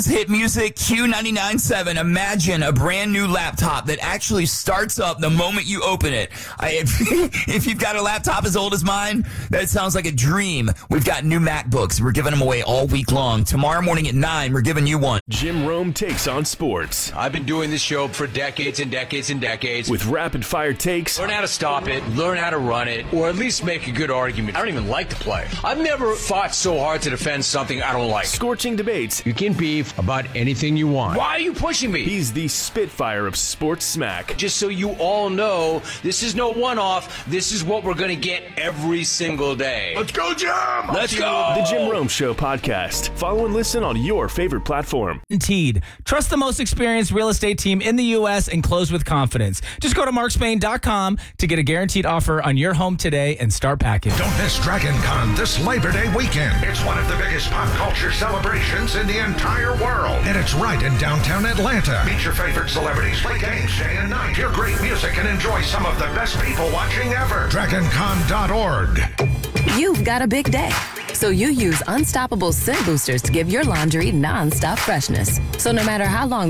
Hit music Q99.7. Imagine a brand new laptop that actually starts up the moment you open it. If you've got a laptop as old as mine, that sounds like a dream. We've got new MacBooks. We're giving them away all week long. Tomorrow morning at 9, we're giving you one. Jim Rome takes on sports. I've been doing this show for decades and decades and decades. With rapid-fire takes. Learn how to stop it, learn how to run it, or at least make a good argument. I don't even like to play. I've never fought so hard to defend something I don't like. Scorching debates. You can beef about anything you want. Why are you pushing me? He's the Spitfire of sports smack. Just so you all know, this is no one-off. This is what we're going to get every single day. Let's go, Jim! Let's go! The Jim Rome Show podcast. Follow and listen on your favorite platform. Guaranteed. Trust the most experienced real estate team in the U.S. and close with confidence. Just go to markspain.com to get a guaranteed offer on your home today and start packing. Don't miss Dragon Con this Labor Day weekend. It's one of the biggest pop culture celebrations in the entire world. And it's right in downtown Atlanta. Meet your favorite celebrities, play games day and night, hear great music, and enjoy some of the best people watching ever. DragonCon.org. You've got a big day, so you use Unstoppable Scent Boosters to give your laundry non-stop freshness. So no matter how long